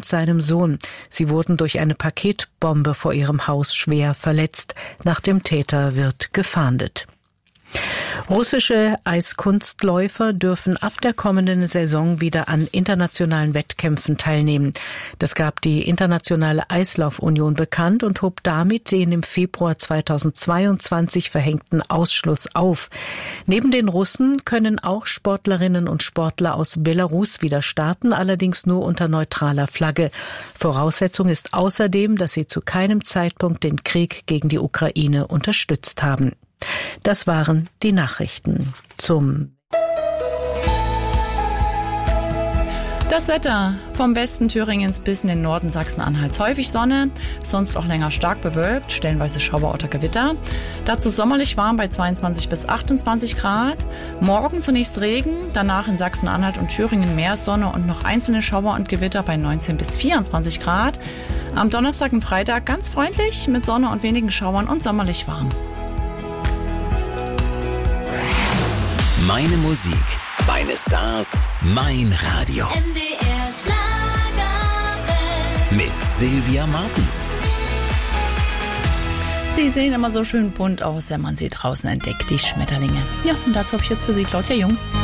und seinem Sohn. Sie wurden durch eine Paketbombe vor ihrem Haus schwer verletzt. Nach dem Täter wird gefahndet. Russische Eiskunstläufer dürfen ab der kommenden Saison wieder an internationalen Wettkämpfen teilnehmen. Das gab die Internationale Eislaufunion bekannt und hob damit den im Februar 2022 verhängten Ausschluss auf. Neben den Russen können auch Sportlerinnen und Sportler aus Belarus wieder starten, allerdings nur unter neutraler Flagge. Voraussetzung ist außerdem, dass sie zu keinem Zeitpunkt den Krieg gegen die Ukraine unterstützt haben. Das waren die Nachrichten Das Wetter vom Westen Thüringens bis in den Norden Sachsen-Anhalts. Häufig Sonne, sonst auch länger stark bewölkt, stellenweise Schauer oder Gewitter. Dazu sommerlich warm bei 22 bis 28 Grad. Morgen zunächst Regen, danach in Sachsen-Anhalt und Thüringen mehr Sonne und noch einzelne Schauer und Gewitter bei 19 bis 24 Grad. Am Donnerstag und Freitag ganz freundlich mit Sonne und wenigen Schauern und sommerlich warm. Meine Musik, meine Stars, mein Radio. MDR Schlagerwelt. Mit Sylvia Martens. Sie sehen immer so schön bunt aus, wenn man sie draußen entdeckt, die Schmetterlinge. Ja, und dazu habe ich jetzt für Sie Claudia Jung.